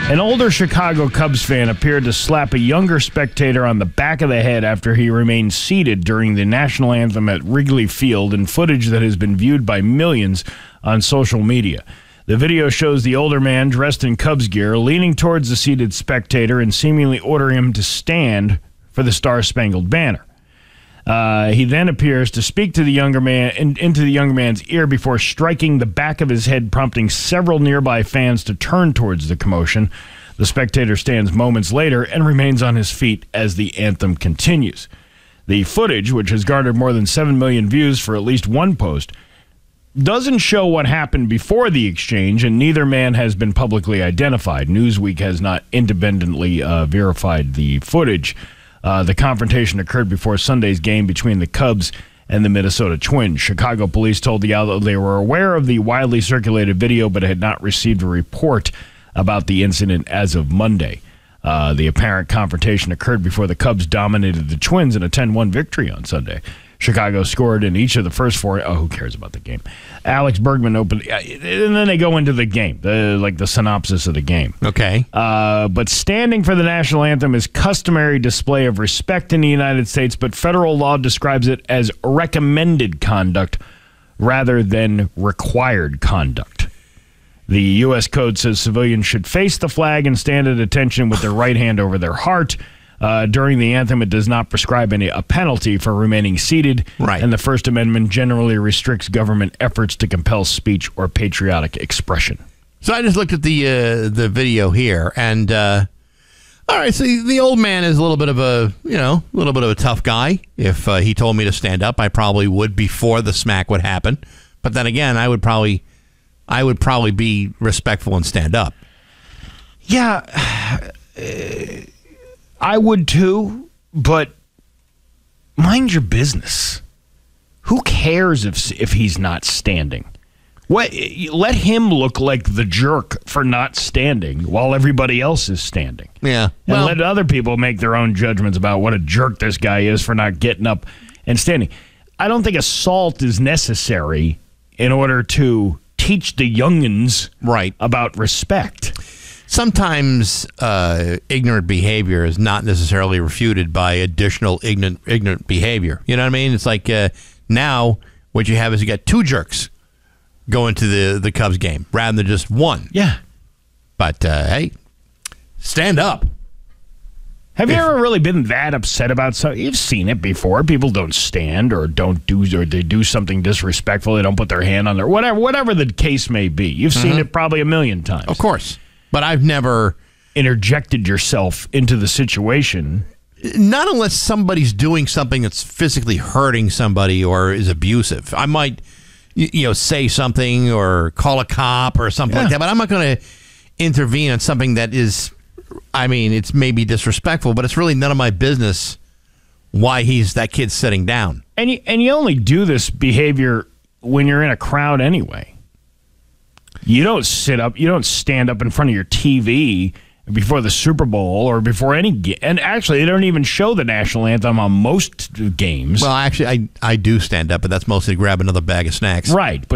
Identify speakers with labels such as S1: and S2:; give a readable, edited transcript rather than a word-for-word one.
S1: An older Chicago Cubs fan appeared to slap a younger spectator on the back of the head after he remained seated during the national anthem at Wrigley Field in footage that has been viewed by millions on social media. The video shows the older man dressed in Cubs gear leaning towards the seated spectator and seemingly ordering him to stand for the Star-Spangled Banner. He then appears to speak to the younger man into the younger man's ear before striking the back of his head, prompting several nearby fans to turn towards the commotion. The spectator stands moments later and remains on his feet as the anthem continues. The footage, which has garnered more than 7 million views for at least one post, doesn't show what happened before the exchange, and neither man has been publicly identified. Newsweek has not independently verified the footage. The confrontation occurred before Sunday's game between the Cubs and the Minnesota Twins. Chicago police told the outlet they were aware of the widely circulated video but had not received a report about the incident as of Monday. The apparent confrontation occurred before the Cubs dominated the Twins in a 10-1 victory on Sunday. Chicago scored in each of the first four. Oh, who cares about the game? Alex Bergman opened, and then they go into the game, the synopsis of the game.
S2: Okay.
S1: But standing for the national anthem is customary display of respect in the United States, but federal law describes it as recommended conduct rather than required conduct. The U.S. Code says civilians should face the flag and stand at attention with their right hand over their heart. During the anthem, it does not prescribe a penalty for remaining seated,
S2: right.
S1: And the First Amendment generally restricts government efforts to compel speech or patriotic expression.
S2: So I just looked at the video here, and all right, so the old man is a little bit of a tough guy. If he told me to stand up, I probably would before the smack would happen. But then again, I would probably be respectful and stand up.
S1: Yeah. I would too, but mind your business. Who cares if he's not standing? Let him look like the jerk for not standing while everybody else is standing.
S2: Yeah.
S1: And let other people make their own judgments about what a jerk this guy is for not getting up and standing. I don't think assault is necessary in order to teach the youngins about respect.
S2: Sometimes ignorant behavior is not necessarily refuted by additional ignorant behavior. You know what I mean? It's like now what you have is you got two jerks going to the Cubs game rather than just one.
S1: Yeah.
S2: But, hey, stand up.
S1: Have you ever really been that upset about something? You've seen it before. People don't stand or they do something disrespectful. They don't put their hand on their whatever the case may be. You've seen it probably a million times.
S2: Of course. But I've never
S1: interjected yourself into the situation.
S2: Not unless somebody's doing something that's physically hurting somebody or is abusive. I might, say something or call a cop or something like that. But I'm not going to intervene on something that is, it's maybe disrespectful, but it's really none of my business why that kid's sitting down.
S1: And you only do this behavior when you're in a crowd anyway. You don't stand up in front of your TV before the Super Bowl or before any game. And actually, they don't even show the national anthem on most games.
S2: Well, actually, I do stand up, but that's mostly to grab another bag of snacks.
S1: Right.